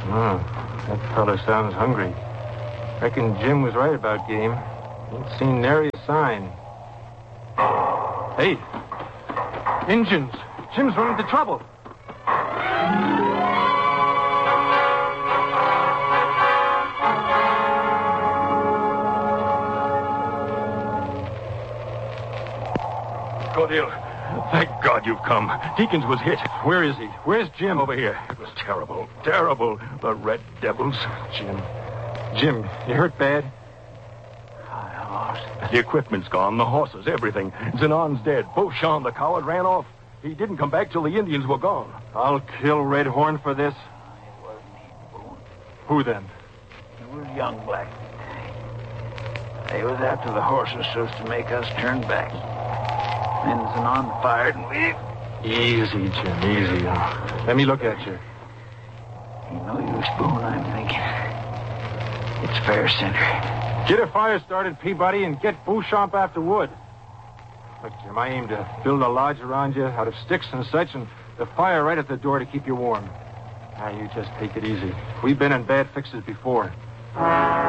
That fella sounds hungry. Reckon Jim was right about game. Ain't seen nary a sign. Hey, Injuns. Jim's run into trouble. Cordell, thank God you've come. Deakins was hit. Where is he? Where's Jim? Over here. It was terrible. Terrible. The red devils. Jim, you hurt bad? I lost. The equipment's gone, the horses, everything. Zenon's dead. Beauchamp, the coward, ran off. He didn't come back till the Indians were gone. I'll kill Red Horn for this. It wasn't he, Boone. Who then? It was young Black. They was after the horses so as to make us turn back. Then Zenon fired and we... Easy, Jim, easy. Let me look at you. Ain't no use, Boone, I'm thinking. It's fair center. Get a fire started, Peabody, and get Beauchamp after wood. Look, Jim, I aim to build a lodge around you out of sticks and such, and the fire right at the door to keep you warm. Now, you just take it easy. We've been in bad fixes before.